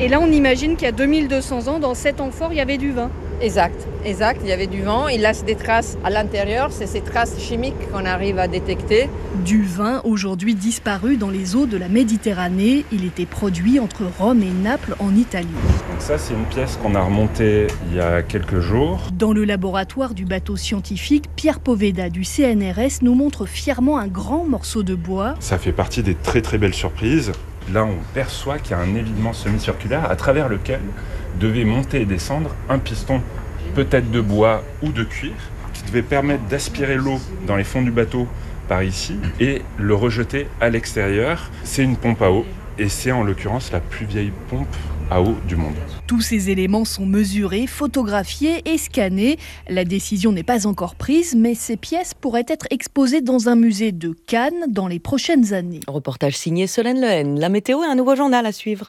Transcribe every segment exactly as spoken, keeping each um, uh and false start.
Et là, on imagine qu'il y a deux mille deux cents ans, dans cet amphore, il y avait du vin. Exact, exact. Il y avait du vin. Il laisse des traces à l'intérieur. C'est ces traces chimiques qu'on arrive à détecter. Du vin aujourd'hui disparu dans les eaux de la Méditerranée. Il était produit entre Rome et Naples en Italie. Donc ça, c'est une pièce qu'on a remontée il y a quelques jours. Dans le laboratoire du bateau scientifique, Pierre Poveda du C N R S nous montre fièrement un grand morceau de bois. Ça fait partie des très très belles surprises. Là, on perçoit qu'il y a un évidement semi-circulaire à travers lequel devait monter et descendre un piston, peut-être de bois ou de cuir, qui devait permettre d'aspirer l'eau dans les fonds du bateau par ici et le rejeter à l'extérieur. C'est une pompe à eau et c'est en l'occurrence la plus vieille pompe à eau du monde. Tous ces éléments sont mesurés, photographiés et scannés. La décision n'est pas encore prise, mais ces pièces pourraient être exposées dans un musée de Cannes dans les prochaines années. Reportage signé Solène Lehen. La météo et un nouveau journal à suivre.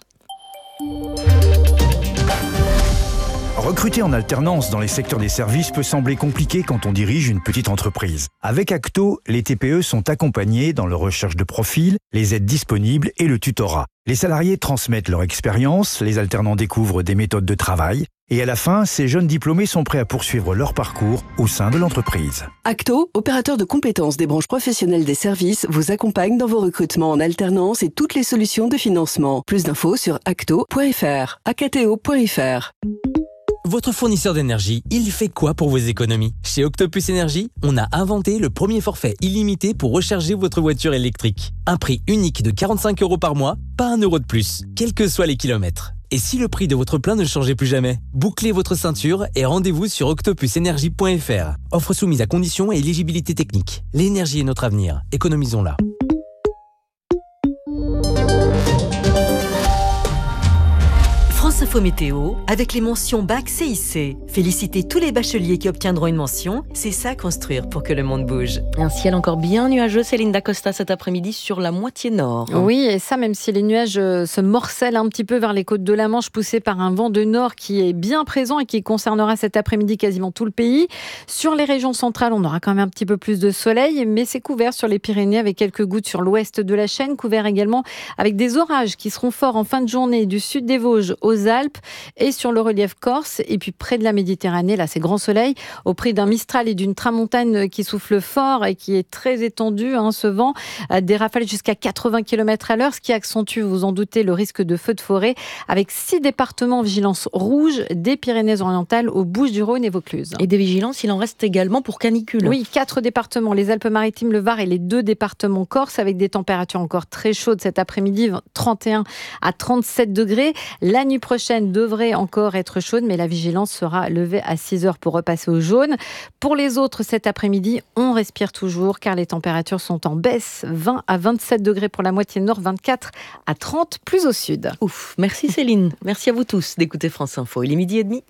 Recruter en alternance dans les secteurs des services peut sembler compliqué quand on dirige une petite entreprise. Avec Acto, les T P E sont accompagnés dans leur recherche de profil, les aides disponibles et le tutorat. Les salariés transmettent leur expérience, les alternants découvrent des méthodes de travail et à la fin, ces jeunes diplômés sont prêts à poursuivre leur parcours au sein de l'entreprise. Acto, opérateur de compétences des branches professionnelles des services, vous accompagne dans vos recrutements en alternance et toutes les solutions de financement. Plus d'infos sur acto point f r, acto point f r. Votre fournisseur d'énergie, il fait quoi pour vos économies ? Chez Octopus Énergie, on a inventé le premier forfait illimité pour recharger votre voiture électrique. Un prix unique de quarante-cinq euros par mois, pas un euro de plus, quels que soient les kilomètres. Et si le prix de votre plein ne changeait plus jamais ? Bouclez votre ceinture et rendez-vous sur octopus énergie point f r. Offre soumise à conditions et éligibilité technique. L'énergie est notre avenir, économisons-la. France Info Météo, avec les mentions Bac C I C. Félicitez tous les bacheliers qui obtiendront une mention. C'est ça construire pour que le monde bouge. Un ciel encore bien nuageux, Céline Dacosta, cet après-midi sur la moitié nord. Oui, et ça, même si les nuages se morcellent un petit peu vers les côtes de la Manche, poussés par un vent de nord qui est bien présent et qui concernera cet après-midi quasiment tout le pays. Sur les régions centrales, on aura quand même un petit peu plus de soleil, mais c'est couvert sur les Pyrénées avec quelques gouttes sur l'ouest de la chaîne, couvert également avec des orages qui seront forts en fin de journée du sud des Vosges aux Alpes et sur le relief corse. Et puis près de la Méditerranée, là c'est grand soleil, au prix d'un Mistral et d'une tramontane qui souffle fort et qui est très étendu, hein, ce vent, des rafales jusqu'à quatre-vingts kilomètres à l'heure, ce qui accentue, vous en doutez, le risque de feux de forêt, avec six départements en vigilance rouge, des Pyrénées-Orientales aux Bouches-du-Rhône et Vaucluse. Et des vigilances, il en reste également pour canicule. Oui, quatre départements, les Alpes-Maritimes, le Var et les deux départements corse, avec des températures encore très chaudes cet après-midi, trente et un à trente-sept degrés. La nuit prochaine devrait encore être chaude, mais la vigilance sera levée à six heures pour repasser au jaune. Pour les autres, cet après-midi, on respire toujours car les températures sont en baisse. vingt à vingt-sept degrés pour la moitié nord, vingt-quatre à trente plus au sud. Ouf, merci Céline. Merci à vous tous d'écouter France Info. Il est midi et demi.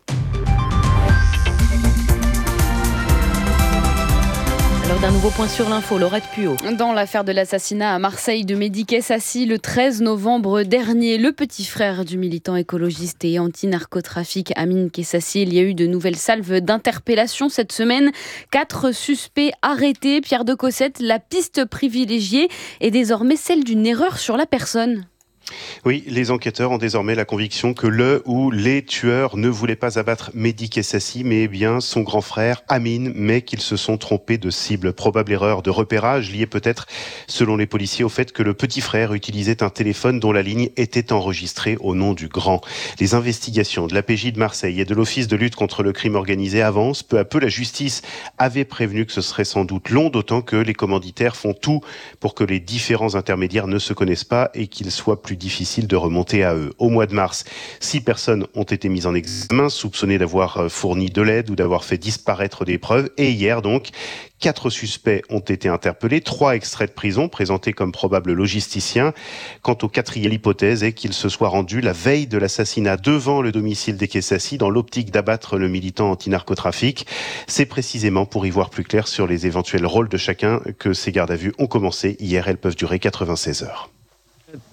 Alors d'un nouveau point sur l'info, Laurette Puot. Dans l'affaire de l'assassinat à Marseille de Mehdi Kessassi le treize novembre dernier, le petit frère du militant écologiste et anti-narcotrafic Amine Kessassi, il y a eu de nouvelles salves d'interpellation cette semaine. Quatre suspects arrêtés. Pierre de Cossette, la piste privilégiée est désormais celle d'une erreur sur la personne. Oui, les enquêteurs ont désormais la conviction que le ou les tueurs ne voulaient pas abattre Mehdi Kessassi, mais bien son grand frère Amine, mais qu'ils se sont trompés de cible. Probable erreur de repérage liée peut-être, selon les policiers, au fait que le petit frère utilisait un téléphone dont la ligne était enregistrée au nom du grand. Les investigations de l'A P J de Marseille et de l'Office de lutte contre le crime organisé avancent. Peu à peu, la justice avait prévenu que ce serait sans doute long, d'autant que les commanditaires font tout pour que les différents intermédiaires ne se connaissent pas et qu'il soit plus difficile de remonter à eux. Au mois de mars, six personnes ont été mises en examen, soupçonnées d'avoir fourni de l'aide ou d'avoir fait disparaître des preuves. Et hier, donc, quatre suspects ont été interpellés, trois extraits de prison présentés comme probables logisticiens. Quant au quatrième hypothèse est qu'il se soit rendu la veille de l'assassinat devant le domicile des Kessassi dans l'optique d'abattre le militant anti-narcotrafic. C'est précisément pour y voir plus clair sur les éventuels rôles de chacun que ces gardes à vue ont commencé hier. Elles peuvent durer quatre-vingt-seize heures.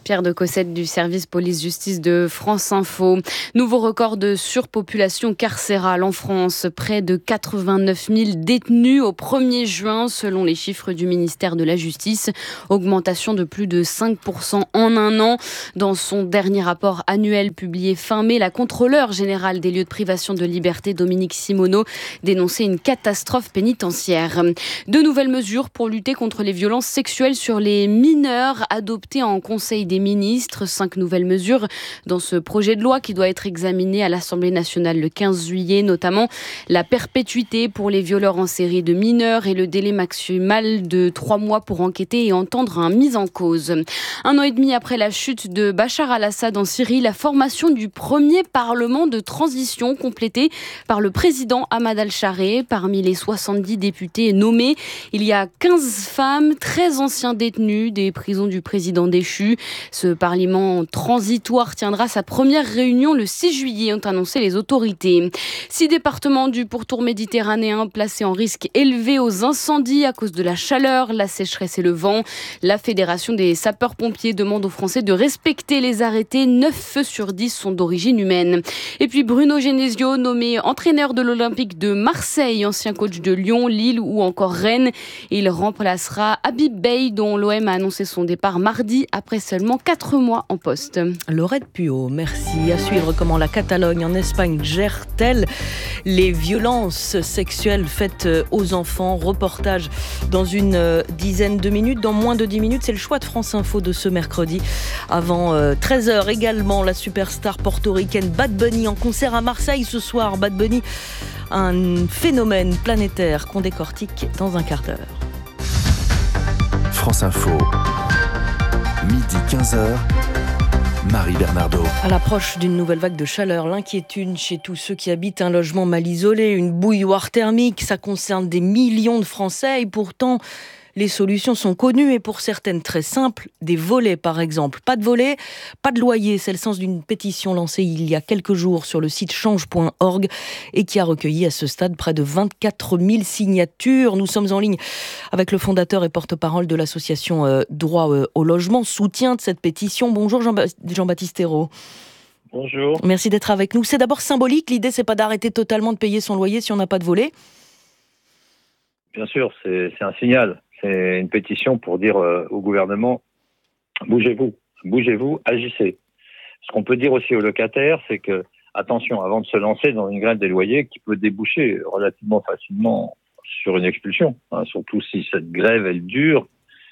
Pierre de Cossette du service police-justice de France Info. Nouveau record de surpopulation carcérale en France. Près de quatre-vingt-neuf mille détenus au premier juin selon les chiffres du ministère de la Justice. Augmentation de plus de cinq pour cent en un an. Dans son dernier rapport annuel publié fin mai, la contrôleure générale des lieux de privation de liberté, Dominique Simoneau, dénonçait une catastrophe pénitentiaire. De nouvelles mesures pour lutter contre les violences sexuelles sur les mineurs adoptées en Conseil des ministres. Cinq nouvelles mesures dans ce projet de loi qui doit être examiné à l'Assemblée nationale le quinze juillet, notamment la perpétuité pour les violeurs en série de mineurs et le délai maximal de trois mois pour enquêter et entendre un mis en cause. Un an et demi après la chute de Bachar al-Assad en Syrie, la formation du premier parlement de transition complété par le président Ahmad al-Chareh. Parmi les soixante-dix députés nommés, il y a quinze femmes, treize anciens détenus des prisons du président déchu. Ce parlement transitoire tiendra sa première réunion le six juillet, ont annoncé les autorités. Six départements du pourtour méditerranéen placés en risque élevé aux incendies à cause de la chaleur, la sécheresse et le vent. La Fédération des sapeurs-pompiers demande aux Français de respecter les arrêtés. neuf feux sur dix sont d'origine humaine. Et puis Bruno Genesio, nommé entraîneur de l'Olympique de Marseille, ancien coach de Lyon, Lille ou encore Rennes. Il remplacera Habib Beye, dont l'O M a annoncé son départ mardi après seulement quatre mois en poste. Laurette Puot, merci. À suivre comment la Catalogne en Espagne gère-t-elle les violences sexuelles faites aux enfants. Reportage dans une dizaine de minutes, dans moins de dix minutes. C'est le choix de France Info de ce mercredi. Avant treize heures également, la superstar portoricaine Bad Bunny en concert à Marseille ce soir. Bad Bunny, un phénomène planétaire qu'on décortique dans un quart d'heure. France Info, midi quinze heures, Marie Bernardo. À l'approche d'une nouvelle vague de chaleur, l'inquiétude chez tous ceux qui habitent un logement mal isolé, une bouilloire thermique, ça concerne des millions de Français et pourtant les solutions sont connues et pour certaines très simples, des volets par exemple. Pas de volets, pas de loyer, c'est le sens d'une pétition lancée il y a quelques jours sur le site change point org et qui a recueilli à ce stade près de vingt-quatre mille signatures. Nous sommes en ligne avec le fondateur et porte-parole de l'association euh, Droit euh, au logement, soutien de cette pétition. Bonjour Jean- Jean-Baptiste Hérault. Bonjour. Merci d'être avec nous. C'est d'abord symbolique, l'idée c'est pas d'arrêter totalement de payer son loyer si on n'a pas de volet. Bien sûr, c'est, c'est un signal. C'est une pétition pour dire euh, au gouvernement, bougez-vous, bougez-vous, agissez. Ce qu'on peut dire aussi aux locataires, c'est que, attention, avant de se lancer dans une grève des loyers qui peut déboucher relativement facilement sur une expulsion, hein, surtout si cette grève, elle dure,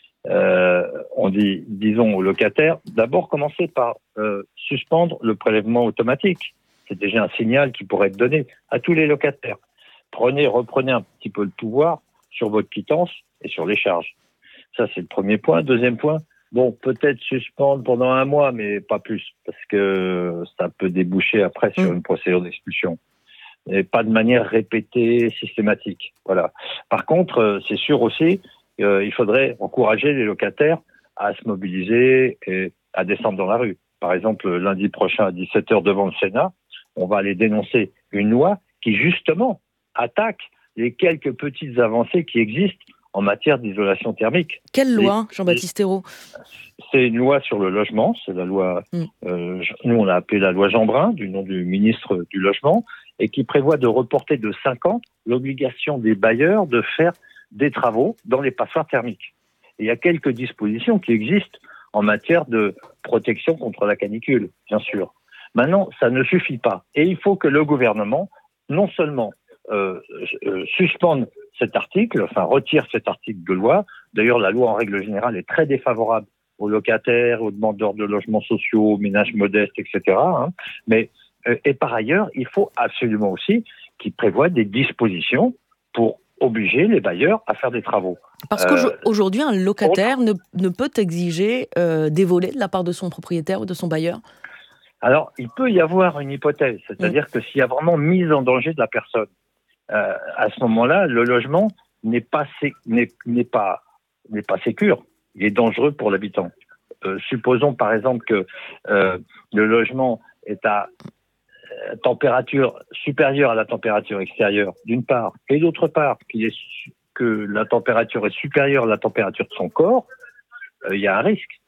euh, on dit, disons aux locataires, d'abord commencer par euh, suspendre le prélèvement automatique. C'est déjà un signal qui pourrait être donné à tous les locataires. Prenez, reprenez un petit peu le pouvoir sur votre quittance et sur les charges. Ça, c'est le premier point. Deuxième point, bon, peut-être suspendre pendant un mois, mais pas plus, parce que ça peut déboucher après sur une procédure d'expulsion. Et pas de manière répétée, systématique. Voilà. Par contre, c'est sûr aussi, euh, il faudrait encourager les locataires à se mobiliser et à descendre dans la rue. Par exemple, lundi prochain à dix-sept heures devant le Sénat, on va aller dénoncer une loi qui, justement, attaque les quelques petites avancées qui existent en matière d'isolation thermique. Quelle loi, Jean-Baptiste Hérault ? C'est une loi sur le logement, c'est la loi, mm. euh, nous on l'a appelée la loi Jeanbrun, du nom du ministre du Logement, et qui prévoit de reporter de cinq ans l'obligation des bailleurs de faire des travaux dans les passoires thermiques. Et il y a quelques dispositions qui existent en matière de protection contre la canicule, bien sûr. Maintenant, ça ne suffit pas. Et il faut que le gouvernement, non seulement Euh, euh, suspendre cet article, enfin retire cet article de loi. D'ailleurs, la loi en règle générale est très défavorable aux locataires, aux demandeurs de logements sociaux, aux ménages modestes, et cetera. Hein. Mais euh, et par ailleurs, il faut absolument aussi qu'il prévoie des dispositions pour obliger les bailleurs à faire des travaux. Parce qu'aujourd'hui, un locataire ne, ne peut exiger euh, des volets de la part de son propriétaire ou de son bailleur. Alors, il peut y avoir une hypothèse, c'est-à-dire mmh. que s'il y a vraiment mise en danger de la personne, Euh, à ce moment-là, le logement n'est pas sé- n'est, n'est pas n'est pas sécure. Il est dangereux pour l'habitant. Euh, supposons par exemple que euh, le logement est à euh, température supérieure à la température extérieure, d'une part, et d'autre part, qu'il est su- que la température est supérieure à la température de son corps. Il euh, y a un risque.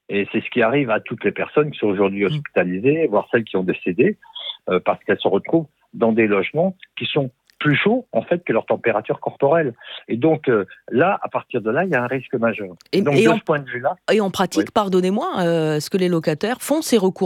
Et c'est ce qui arrive à toutes les personnes qui sont aujourd'hui hospitalisées, voire celles qui ont décédé, euh, parce qu'elles se retrouvent dans des logements qui sont plus chauds, en fait, que leur température corporelle. Et donc, euh, là, à partir de là, il y a un risque majeur. Et, donc, et de en, ce point de vue-là... Et en pratique, oui. pardonnez-moi, euh, est-ce que les locataires font ces recours-là ?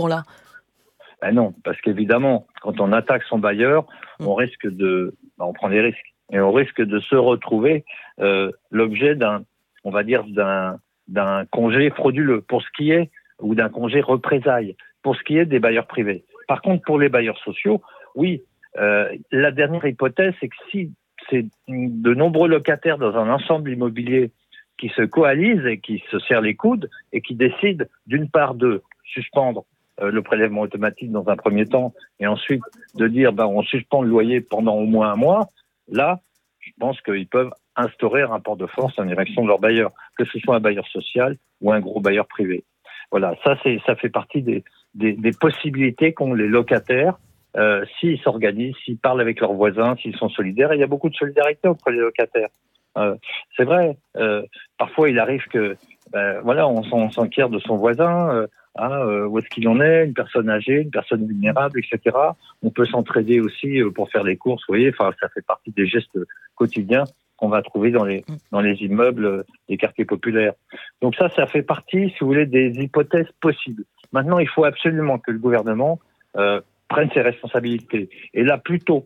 Ben non, parce qu'évidemment, quand on attaque son bailleur, mmh. on risque de... Ben, on prend des risques. Et on risque de se retrouver euh, l'objet d'un, on va dire, d'un, d'un congé frauduleux, pour ce qui est, ou d'un congé représailles, pour ce qui est des bailleurs privés. Par contre, pour les bailleurs sociaux, oui, euh, la dernière hypothèse, c'est que si c'est de nombreux locataires dans un ensemble immobilier qui se coalisent et qui se serrent les coudes et qui décident, d'une part, de suspendre euh, le prélèvement automatique dans un premier temps, et ensuite de dire, ben, on suspend le loyer pendant au moins un mois, là, je pense qu'ils peuvent instaurer un rapport de force en direction de leur bailleur, que ce soit un bailleur social ou un gros bailleur privé. Voilà, ça, c'est, ça fait partie des, des, des possibilités qu'ont les locataires euh, s'ils s'organisent, s'ils parlent avec leurs voisins, s'ils sont solidaires. Et il y a beaucoup de solidarité entre les locataires. Euh, c'est vrai, euh, parfois il arrive que, ben, voilà, on, on s'enquiert de son voisin, euh, hein, euh, où est-ce qu'il en est, une personne âgée, une personne vulnérable, et cetera. On peut s'entraider aussi euh, pour faire les courses, vous voyez, enfin, ça fait partie des gestes quotidiens qu'on va trouver dans les, dans les immeubles des quartiers populaires. Donc ça, ça fait partie, si vous voulez, des hypothèses possibles. Maintenant, il faut absolument que le gouvernement euh, prenne ses responsabilités. Et là, plutôt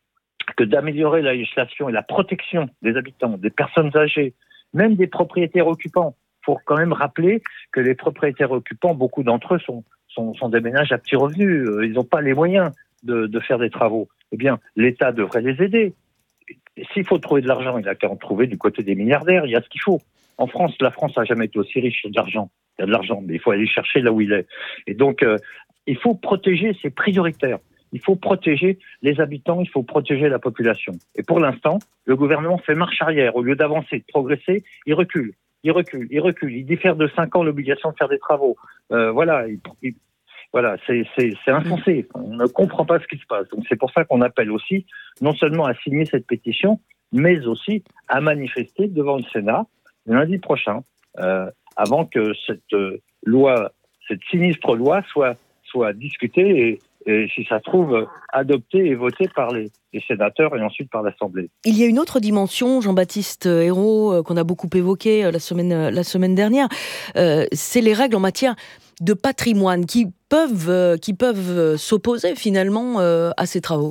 que d'améliorer la législation et la protection des habitants, des personnes âgées, même des propriétaires occupants, il faut quand même rappeler que les propriétaires occupants, beaucoup d'entre eux sont, sont, sont des ménages à petits revenus. Ils n'ont pas les moyens de, de faire des travaux. Eh bien, l'État devrait les aider. Et s'il faut trouver de l'argent, il n'y a qu'à en trouver du côté des milliardaires. Il y a ce qu'il faut. En France, la France n'a jamais été aussi riche. Il y a de l'argent. Il y a de l'argent, mais il faut aller chercher là où il est. Et donc, euh, il faut protéger, c'est prioritaire. Il faut protéger les habitants, il faut protéger la population. Et pour l'instant, le gouvernement fait marche arrière. Au lieu d'avancer, de progresser, il recule. Il recule, il recule. Il diffère de cinq ans l'obligation de faire des travaux. Euh, voilà, il, il, voilà, c'est, c'est, c'est insensé. On ne comprend pas ce qui se passe. Donc c'est pour ça qu'on appelle aussi, non seulement à signer cette pétition, mais aussi à manifester devant le Sénat lundi prochain, euh, avant que cette euh, loi, cette sinistre loi soit, soit discutée et, et, si ça se trouve, adoptée et votée par les, les sénateurs et ensuite par l'Assemblée. Il y a une autre dimension, Jean-Baptiste Ayrault, qu'on a beaucoup évoqué la semaine, la semaine dernière, euh, c'est les règles en matière de patrimoine qui peuvent, euh, qui peuvent s'opposer finalement euh, à ces travaux.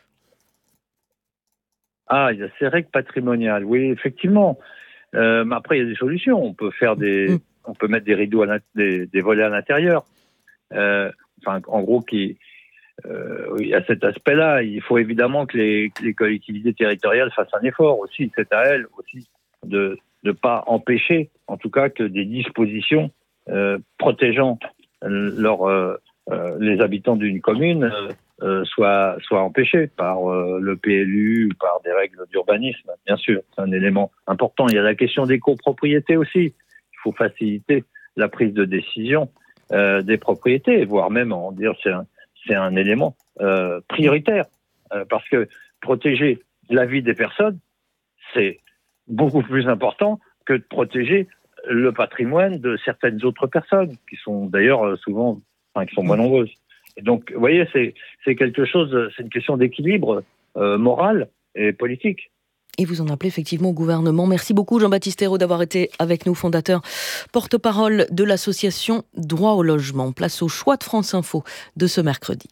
Ah, il y a ces règles patrimoniales, oui, effectivement. Euh, mais après, il y a des solutions. On peut faire des, mmh. on peut mettre des rideaux, à des, des volets à l'intérieur. Euh, enfin, en gros, qui, euh, il y a cet aspect-là. Il faut évidemment que les, les collectivités territoriales fassent un effort aussi. C'est à elles aussi de ne pas empêcher, en tout cas, que des dispositions euh, protégeant leur, euh, euh, les habitants d'une commune euh, euh, soient, soient empêchées par euh, le P L U ou par des règles d'urbanisme, bien sûr. C'est un élément important. Il y a la question des copropriétés aussi. Il faut faciliter la prise de décision euh, des propriétés, voire même en dire c'est un, c'est un élément euh, prioritaire. Euh, parce que protéger la vie des personnes, c'est beaucoup plus important que de protéger le patrimoine de certaines autres personnes, qui sont d'ailleurs souvent, enfin, qui sont moins nombreuses. Et donc, vous voyez, c'est, c'est quelque chose, c'est une question d'équilibre euh, moral et politique. Et vous en appelez effectivement au gouvernement. Merci beaucoup Jean-Baptiste Ayrault d'avoir été avec nous, fondateur, porte-parole de l'association Droit au logement. Place au choix de France Info de ce mercredi.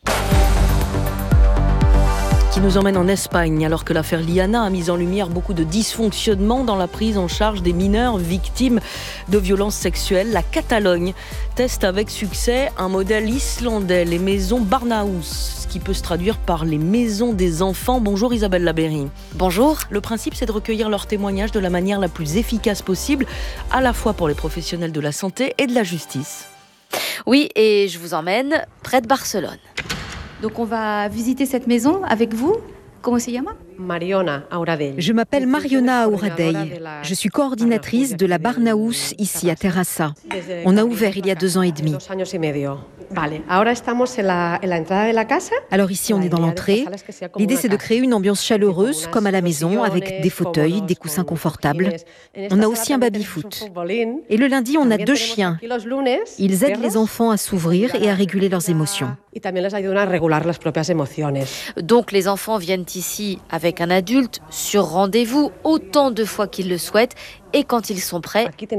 Qui nous emmène en Espagne, alors que l'affaire Liana a mis en lumière beaucoup de dysfonctionnements dans la prise en charge des mineurs victimes de violences sexuelles. La Catalogne teste avec succès un modèle islandais, les maisons Barnahus, ce qui peut se traduire par les maisons des enfants. Bonjour Isabelle Labéry. Bonjour. Le principe, c'est de recueillir leurs témoignages de la manière la plus efficace possible, à la fois pour les professionnels de la santé et de la justice. Oui, et je vous emmène près de Barcelone. Donc on va visiter cette maison avec vous. Comment se llama ? Mariona Auradell. Je m'appelle Mariona Auradell. Je suis coordinatrice de la Barnahus ici à Terrassa. On a ouvert il y a deux ans et demi. Alors ici, on est dans l'entrée. L'idée, c'est de créer une ambiance chaleureuse, comme à la maison, avec des fauteuils, des coussins confortables. On a aussi un baby-foot. Et le lundi, on a deux chiens. Ils aident les enfants à s'ouvrir et à réguler leurs émotions. Donc les enfants viennent ici avec un adulte sur rendez-vous autant de fois qu'ils le souhaitent et quand ils sont prêts, ils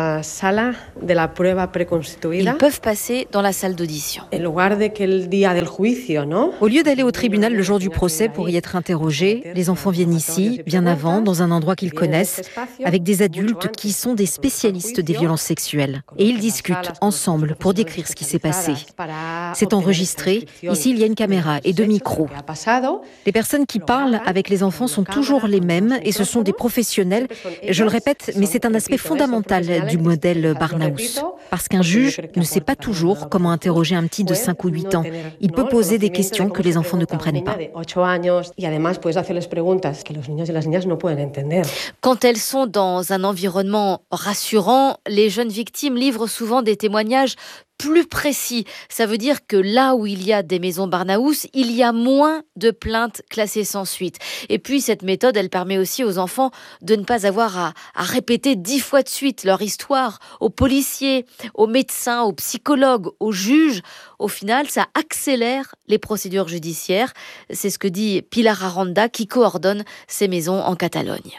peuvent passer dans la salle d'audition. Au lieu d'aller au tribunal le jour du procès pour y être interrogés, les enfants viennent ici, bien avant, dans un endroit qu'ils connaissent, avec des adultes qui sont des spécialistes des violences sexuelles. Et ils discutent ensemble pour décrire ce qui s'est passé. C'est enregistré. Ici, il y a une caméra et deux micros. Les personnes qui parlent avec les enfants sont toujours les mêmes et ce sont des professionnels. Je le répète, mais c'est un aspect fondamental du modèle Barnahus. Parce qu'un juge ne sait pas toujours comment interroger un petit de cinq ou huit ans. Il peut poser des questions que les enfants ne comprennent pas. Quand elles sont dans un environnement rassurant, les jeunes victimes livrent souvent des témoignages plus précis. Ça veut dire que là où il y a des maisons Barnahus, il y a moins de plaintes classées sans suite. Et puis cette méthode, elle permet aussi aux enfants de ne pas avoir à, à répéter dix fois de suite leur histoire aux policiers, aux médecins, aux psychologues, aux juges. Au final, ça accélère les procédures judiciaires. C'est ce que dit Pilar Aranda, qui coordonne ces maisons en Catalogne.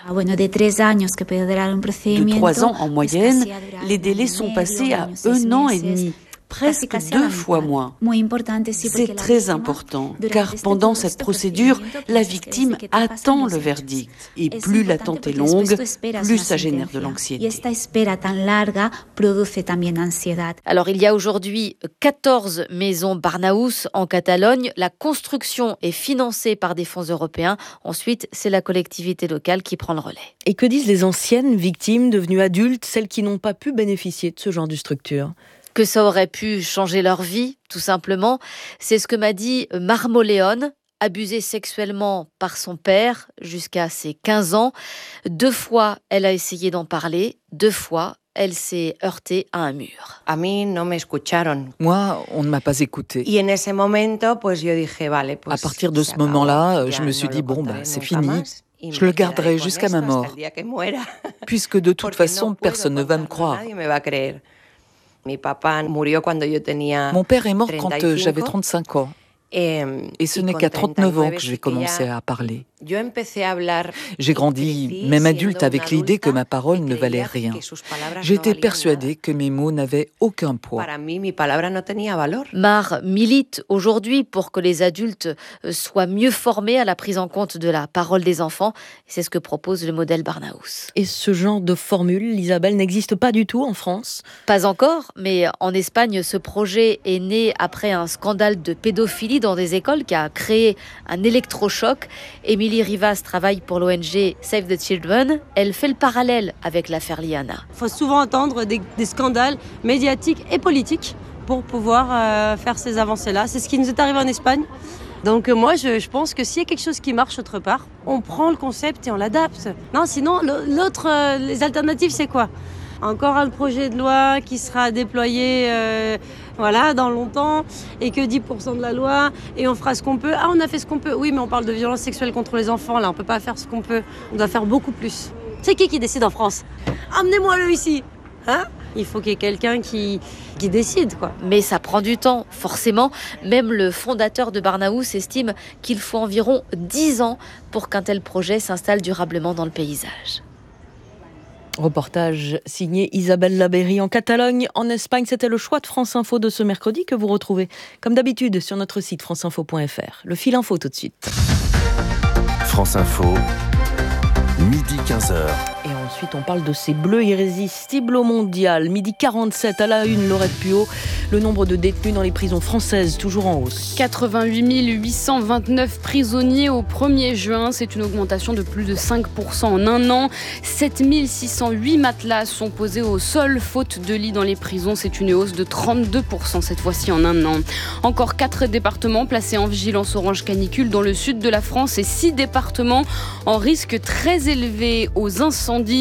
De trois ans en moyenne, les délais sont passés à un an et demi. Presque deux fois moins. C'est très important, car pendant cette procédure, la victime attend le verdict. Et plus l'attente est longue, plus ça génère de l'anxiété. Alors, il y a aujourd'hui quatorze maisons Barnahus en Catalogne. La construction est financée par des fonds européens. Ensuite, c'est la collectivité locale qui prend le relais. Et que disent les anciennes victimes devenues adultes, celles qui n'ont pas pu bénéficier de ce genre de structure ? Que ça aurait pu changer leur vie, tout simplement. C'est ce que m'a dit Marmoléon, abusée sexuellement par son père jusqu'à ses quinze ans. Deux fois, elle a essayé d'en parler. Deux fois, elle s'est heurtée à un mur. Moi, on ne m'a pas écoutée. À partir de ce moment-là, je me suis dit, bon, bah, c'est fini. Je le garderai jusqu'à ma mort. Puisque de toute façon, personne ne va me croire. Mon père est mort quand j'avais trente-cinq ans. Et ce n'est qu'à trente-neuf ans que j'ai commencé à parler. J'ai grandi, même adulte, avec l'idée que ma parole ne valait rien. J'étais persuadée que mes mots n'avaient aucun poids. Mar milite aujourd'hui pour que les adultes soient mieux formés à la prise en compte de la parole des enfants. C'est ce que propose le modèle Barnahus. Et ce genre de formule, Isabelle, n'existe pas du tout en France ? Pas encore, mais en Espagne, ce projet est né après un scandale de pédophilie dans des écoles qui a créé un électrochoc. Émilie Rivas travaille pour l'O N G Save the Children. Elle fait le parallèle avec l'affaire Liana. Il faut souvent attendre des, des scandales médiatiques et politiques pour pouvoir euh, faire ces avancées-là. C'est ce qui nous est arrivé en Espagne. Donc euh, moi, je, je pense que s'il y a quelque chose qui marche autre part, on prend le concept et on l'adapte. Non, sinon, l'autre, euh, les alternatives, c'est quoi ? Encore un projet de loi qui sera déployé euh, voilà, dans longtemps et que dix pour cent de la loi et on fera ce qu'on peut. Ah, on a fait ce qu'on peut. Oui, mais on parle de violence sexuelle contre les enfants. Là, on ne peut pas faire ce qu'on peut. On doit faire beaucoup plus. C'est qui qui décide en France ? Amenez-moi-le ici. Hein ? Il faut qu'il y ait quelqu'un qui, qui décide, quoi. Mais ça prend du temps, forcément. Même le fondateur de Barnahus estime qu'il faut environ dix ans pour qu'un tel projet s'installe durablement dans le paysage. Reportage signé Isabelle Labéry en Catalogne, en Espagne. C'était le choix de France Info de ce mercredi que vous retrouvez, comme d'habitude, sur notre site franceinfo point f r. Le fil info tout de suite. France Info, midi quinze heures. Et ensuite, on parle de ces bleus irrésistibles au mondial. Midi quarante-sept à la une, Laurette Puot. Le nombre de détenus dans les prisons françaises, toujours en hausse. quatre-vingt-huit mille huit cent vingt-neuf prisonniers au premier juin. C'est une augmentation de plus de cinq pour cent en un an. sept mille six cent huit matelas sont posés au sol, faute de lits dans les prisons. C'est une hausse de trente-deux pour cent cette fois-ci en un an. Encore quatre départements placés en vigilance orange canicule dans le sud de la France et six départements en risque très élevé aux incendies.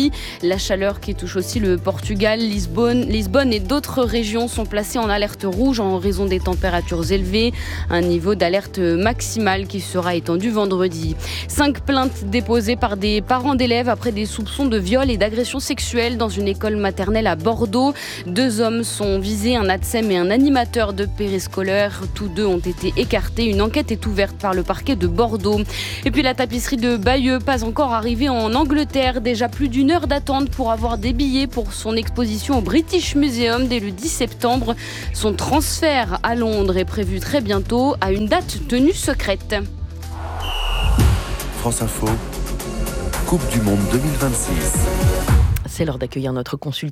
vendredi. La chaleur qui touche aussi le Portugal, Lisbonne, Lisbonne et d'autres régions sont placées en alerte rouge en raison des températures élevées. Un niveau d'alerte maximale qui sera étendu vendredi. Cinq plaintes déposées par des parents d'élèves après des soupçons de viol et d'agression sexuelle dans une école maternelle à Bordeaux. Deux hommes sont visés, un ATSEM et un animateur de périscolaire. Tous deux ont été écartés. Une enquête est ouverte par le parquet de Bordeaux. Et puis la tapisserie de Bayeux, pas encore arrivée en Angleterre. Déjà plus d'une heure d'attente pour avoir des billets pour son exposition au British Museum dès le dix septembre. Son transfert à Londres est prévu très bientôt à une date tenue secrète. France Info, Coupe du Monde deux mille vingt-six. C'est l'heure d'accueillir notre consultant